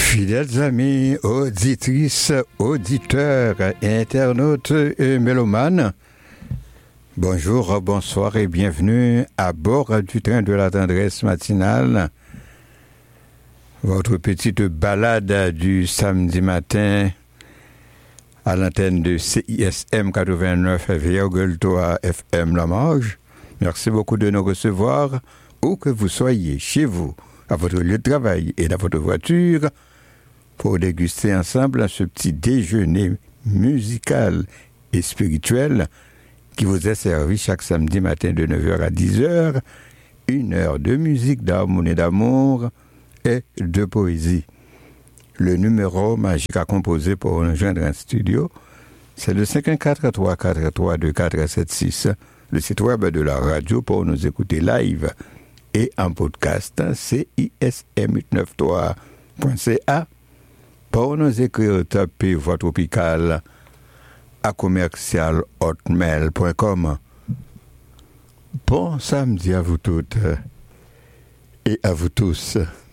Fidèles amis, auditrices, auditeurs, internautes et mélomanes, bonjour, bonsoir et bienvenue à bord du train de la tendresse matinale. Votre petite balade du samedi matin à l'antenne de CISM 89,3 FM La Marge. Merci beaucoup de nous recevoir, où que vous soyez, chez vous, à votre lieu de travail et dans votre voiture, pour déguster ensemble ce petit déjeuner musical et spirituel qui vous est servi chaque samedi matin de 9h à 10h, 1 heure de musique, d'harmonie, d'amour et de poésie. Le numéro magique à composer pour nous joindre en studio, c'est le 514-343-2476, le site web de la radio pour nous écouter live et en podcast, CISM893.ca. Pour nous écrire, tapez Voix Tropicale à commercial@hotmail.com. Bon samedi à vous toutes et à vous tous.